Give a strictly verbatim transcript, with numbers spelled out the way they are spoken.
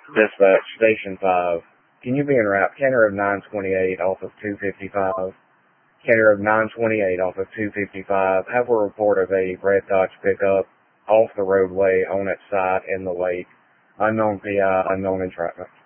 Dispatch, Station five. Can you be en route? Canter of nine twenty-eight off of two fifty-five. Canter of nine twenty-eight off of two fifty-five. Have a report of a red Dodge pickup off the roadway on its side in the lake. Unknown P I, unknown entrapment.